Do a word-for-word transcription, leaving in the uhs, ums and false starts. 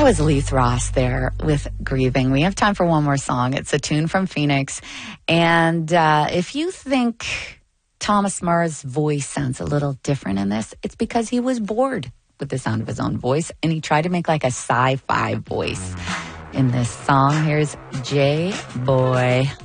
was Leith Ross there with Grieving. We have time for one more song. It's a tune from Phoenix. And uh, if you think Thomas Mars' voice sounds a little different in this, it's because he was bored with the sound of his own voice, and he tried to make like a sci-fi voice in this song. Here's J Boy.